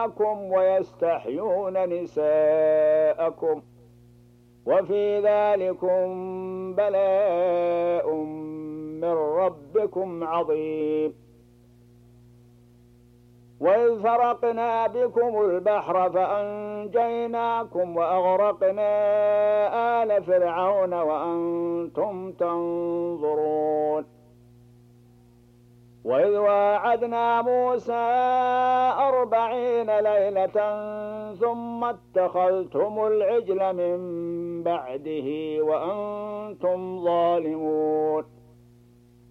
أبناءكم ويستحيون نساءكم وفي ذلكم بلاء من ربكم عظيم. وإذ فرقنا بكم البحر فأنجيناكم وأغرقنا آل فرعون وأنتم تنظرون. وإذ واعدنا موسى 40 ليلة ثم اتخذتم العجل من بعده وأنتم ظالمون.